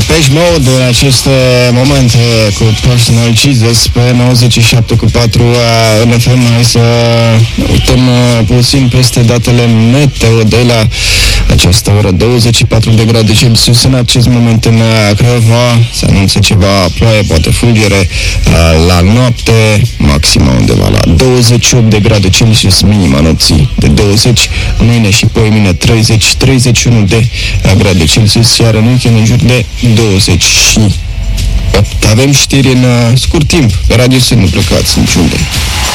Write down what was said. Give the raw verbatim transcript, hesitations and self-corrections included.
Depeche Mode în acest moment cu Personal Jesus pe nouăzeci și șapte cu patru N F M. Hai să uităm puțin peste datele meteo de la această oră. douăzeci și patru de grade Celsius în acest moment în Craiova. Se anunță ceva ploaie, poate fulgere la noapte, maxima undeva la douăzeci și opt de grade Celsius, minima nopții de douăzeci, mâine și poimine treizeci treizeci și unu de grade Celsius, iar în weekend în jur de douăzeci și opt. Avem știri în uh, scurt timp pe Radio Sân, nu plecați niciunde.